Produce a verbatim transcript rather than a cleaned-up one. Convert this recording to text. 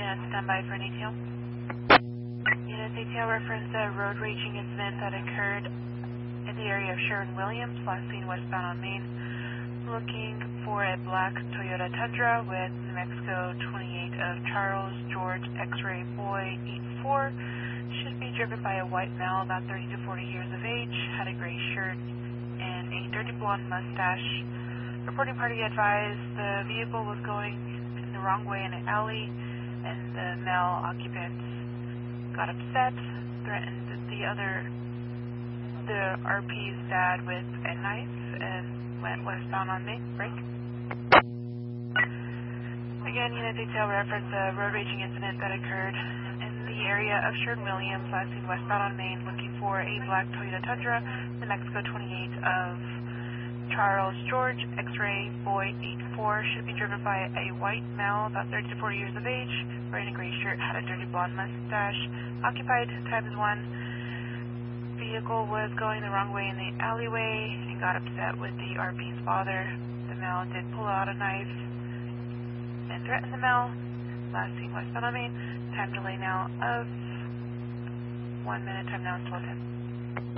and stand by for an A T L. Unit A T L reference a road raging incident that occurred in the area of Sherwin-Williams, last seen westbound on Main. Looking for a black Toyota Tundra with New Mexico twenty-eight of Charles George X-Ray Boy eighty-four. Should be driven by a white male about thirty to forty years of age, had a gray shirt and a dirty blonde mustache. Reporting party advised the vehicle was going in the wrong way in an alley, and the male occupants got upset, threatened the other, the R P's dad with a knife, and went westbound on Main. Break. Again, Unit Detail reference a road raging incident that occurred in the area of Sherwin-Williams, last seen westbound on Main, looking for a black Toyota Tundra, New Mexico twenty-eight of Charles George X-Ray Boy eighty-four. Should be driven by a white male about thirty to forty years of age, wearing a gray shirt, had a dirty blonde mustache. Occupied, type is one. Vehicle was going the wrong way in the alleyway and got upset with the R P's father. The male did pull out a knife and threaten the male. Last seen westbound on Main. Time delay now of one minute. Time now is twelve ten.